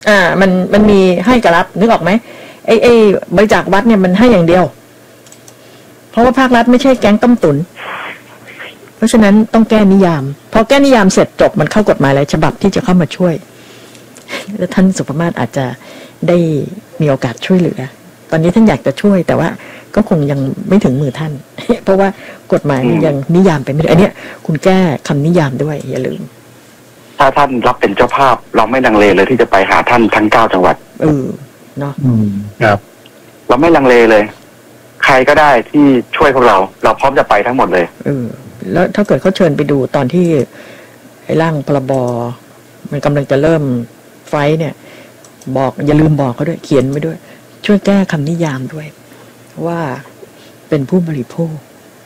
มันมีให้กับรับนึกออกไหมไอ้บริจาควัดเนี่ยมันให้อย่างเดียวเพราะว่าภาครัฐไม่ใช่แก๊งต้มตุ๋นเพราะฉะนั้นต้องแก้นิยามพอแก้นิยามเสร็จจบมันเข้ากฎหมายหลายฉบับที่จะเข้ามาช่วยแล้วท่านสุภมาศอาจจะได้มีโอกาสช่วยเหลือตอนนี้ท่านอยากจะช่วยแต่ว่าก็คงยังไม่ถึงมือท่าน เพราะว่ากฎหมายมันยังนิยามไปไม่ได้อันนี้คุณแก้คำนิยามด้วยอย่าลืมถ้าท่านรับเป็นเจ้าภาพเราไม่ลังเลเลยที่จะไปหาท่านทั้ง9จังหวัดเนาะครับเราไม่ลังเลเลยใครก็ได้ที่ช่วยพวกเราพร้อมจะไปทั้งหมดเลยแล้วถ้าเกิดเขาเชิญไปดูตอนที่ไอ้ร่างพรบมันกำลังจะเริ่มไฟเนี่ยบอกอย่าลืมบอกเขาด้วยเขียนไว้ด้วยช่วยแก้คำนิยามด้วยว่าเป็นผู้บริโภค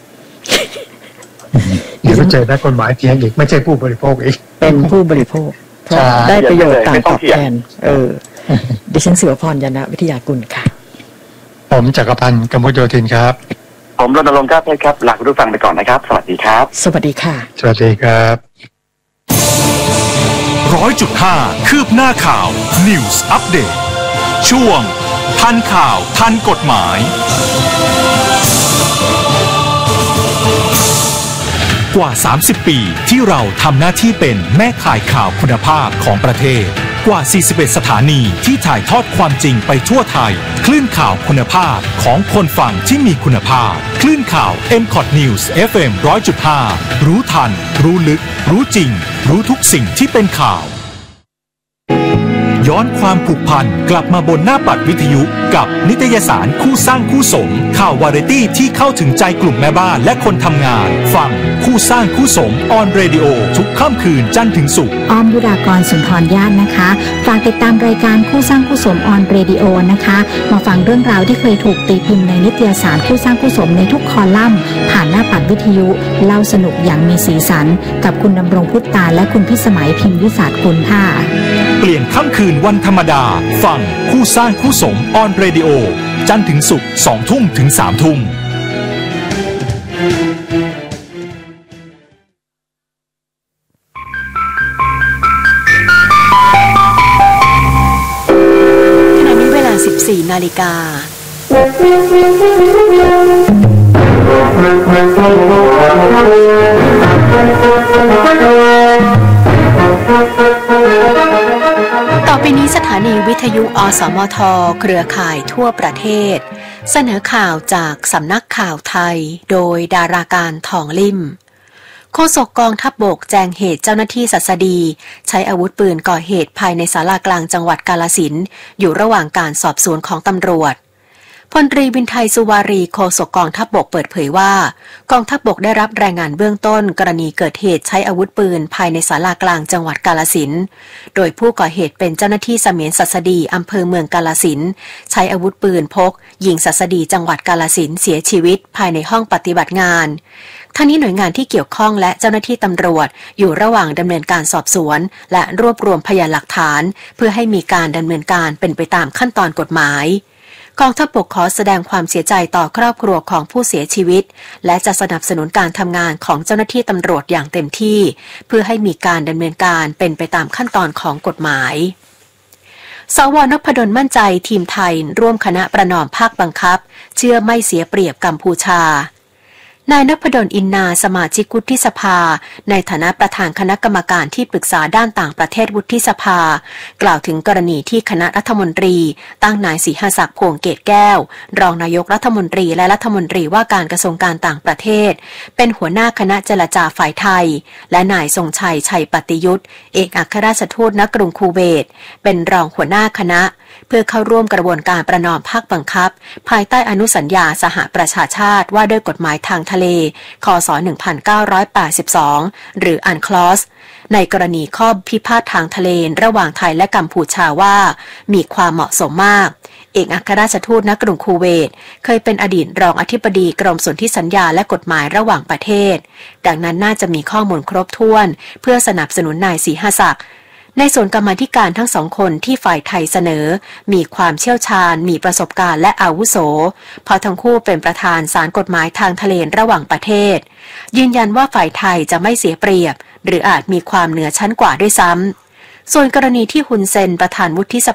เดี๋ยวเจอนักกฎหมายเถียงอีกไม่ใช่ผู้บริโภคอีกเป็นผู้บริโภคเพราะได้ประโยชน์ต่างตอบแทนดิฉันศิวพรยานะวิทยากุลค่ะผมจักรพันธ์กมลโยธินครับผมรณรงค์ก้าวเพชรครับลาคุณผู้ฟังไปก่อนนะครับสวัสดีครับสวัสดีค่ะสวัสดีครับ 100.5 คืบหน้าข่าว News Update ช่วงทันข่าวทันกฎหมายกว่า30ปีที่เราทำหน้าที่เป็นแม่ข่ายข่าวคุณภาพของประเทศกว่า41สถานีที่ถ่ายทอดความจริงไปทั่วไทยคลื่นข่าวคุณภาพของคนฟังที่มีคุณภาพคลื่นข่าว MCOT News FM 100.5 รู้ทันรู้ลึกรู้จริงรู้ทุกสิ่งที่เป็นข่าวย้อนความผูกพันกลับมาบนหน้าปัดวิทยุกับนิตยสารคู่สร้างคู่สมข่าววาไรตี้ที่เข้าถึงใจกลุ่มแม่บ้านและคนทำงานฟังคู่สร้างคู่สมออนเรดิโอทุกค่ำคืนจันทร์ถึงศุกร์อ้อมบุรากรสุนทรญาตินะคะฝากติดตามรายการคู่สร้างคู่สมออนเรดิโอนะคะมาฟังเรื่องราวที่เคยถูกตีพิมพ์ในนิตยสารคู่สร้างคู่สมในทุกคอลัมน์ผ่านหน้าปัดวิทยุเล่าสนุกอย่างมีสีสันกับคุณดำรงพุทธตาและคุณพิสมัยพิมพ์วิสาทกุลค่ะเปลี่ยนค่ำคืนวันธรรมดาฟังคู่สร้างคู่สมออนเรดิโอจันทร์ถึงศุกร์ 20:00 น. ถึง 3:00 น. ขณะนี้เวลา 14 นาฬิกาต่อไปนี้สถานีวิทยุอสมทเครือข่ายทั่วประเทศเสนอข่าวจากสำนักข่าวไทยโดยดาราการทองลิ่มโฆษกกองทัพบกแจ้งเหตุเจ้าหน้าที่ศัสดีใช้อาวุธปืนก่อเหตุภายในศาลากลางจังหวัดกาฬสินธุ์อยู่ระหว่างการสอบสวนของตำรวจพลตรีวินไทยสุวารีโฆษกกองทัพบกเปิดเผยว่ากองทัพบกได้รับรายงานเบื้องต้นกรณีเกิดเหตุใช้อาวุธปืนภายในศาลากลางจังหวัดกาฬสินธุ์โดยผู้ก่อเหตุเป็นเจ้าหน้าที่เสมียนศัสดีอำเภอเมืองกาฬสินธุ์ใช้อาวุธปืนพกยิงศัสดีจังหวัดกาฬสินธุ์เสียชีวิตภายในห้องปฏิบัติงานทั้งนี้หน่วยงานที่เกี่ยวข้องและเจ้าหน้าที่ตำรวจอยู่ระหว่างดำเนินการสอบสวนและรวบรวมพยานหลักฐานเพื่อให้มีการดำเนินการเป็นไปตามขั้นตอนกฎหมายกองทัพบกขอแสดงความเสียใจต่อครอบครัวของผู้เสียชีวิตและจะสนับสนุนการทำงานของเจ้าหน้าที่ตำรวจอย่างเต็มที่เพื่อให้มีการดำเนินการเป็นไปตามขั้นตอนของกฎหมายสว.นพดลมั่นใจทีมไทยร่วมคณะประนอมภาคบังคับเชื่อไม่เสียเปรียบกัมพูชานายนพดลอินนาสมาชิกวุฒิสภาในฐานะประธานคณะกรรมการที่ปรึกษาด้านต่างประเทศวุฒิสภากล่าวถึงกรณีที่คณะรัฐมนตรีตั้งนายศรีหศักดิ์พวงเกตแก้วรองนายกรัฐมนตรีและรัฐมนตรีว่าการกระทรวงการต่างประเทศเป็นหัวหน้าคณะเจรจาฝ่ายไทยและนายทรงชัยชัยปฏิยุทธเอกอัครราชทูตณกรุงคูเวตเป็นรองหัวหน้าคณะเพื่อเข้าร่วมกระบวนการประนอมภาคบังคับภายใต้อนุสัญญาสหประชาชาติว่าด้วยกฎหมายทางทะเลคศ1982หรืออันคลอสในกรณีข้อพิพาททางทะเลระหว่างไทยและกัมพูชาว่ามีความเหมาะสมมากเอกอัครราชทูตณกรุงคูเวตเคยเป็นอดีตรองอธิบดีกรมสนธิสัญญาและกฎหมายระหว่างประเทศดังนั้นน่าจะมีข้อมูลครบถ้วนเพื่อสนับสนุนนายศรีหศักดิ์ในส่วนกรรมาธิการทั้งสองคนที่ฝ่ายไทยเสนอมีความเชี่ยวชาญมีประสบการณ์และอาวุโสเพราะทั้งคู่เป็นประธานศาลกฎหมายทางทะเลระหว่างประเทศยืนยันว่าฝ่ายไทยจะไม่เสียเปรียบหรืออาจมีความเหนือชั้นกว่าด้วยซ้ำส่วนกรณีที่ฮุนเซนประธานวุฒิส